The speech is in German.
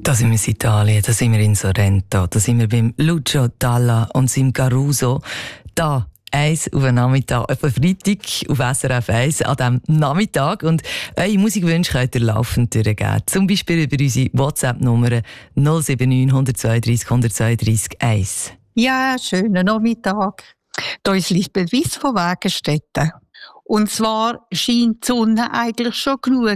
Da sind wir in Italien, da sind wir in Sorrento, da sind wir beim Lucio Dalla und seinem Caruso. Da, eins auf einen Nachmittag, auf einen Freitag auf SRF 1 an diesem Nachmittag. Und eure Musikwünsche könnt ihr laufend durchgeben. Zum Beispiel über unsere WhatsApp-Nummer 079 132 132 1. Ja, schönen Nachmittag. Hier ist Lisbeth Wiss von Wagenstetten. Und zwar scheint die Sonne eigentlich schon genug